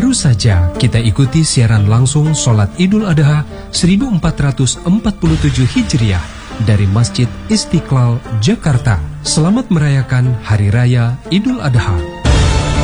Baru saja kita ikuti siaran langsung Sholat Idul Adha 1447 Hijriah dari Masjid Istiqlal, Jakarta. Selamat merayakan Hari Raya Idul Adha.